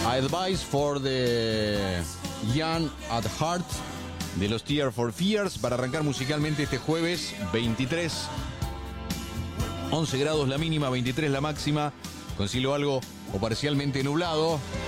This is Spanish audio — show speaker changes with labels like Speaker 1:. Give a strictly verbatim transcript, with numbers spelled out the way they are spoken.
Speaker 1: Advice for the Young at Heart de los Tears for Fears para arrancar musicalmente este jueves veintitrés. once grados la mínima, veintitrés la máxima, con cielo algo o parcialmente nublado.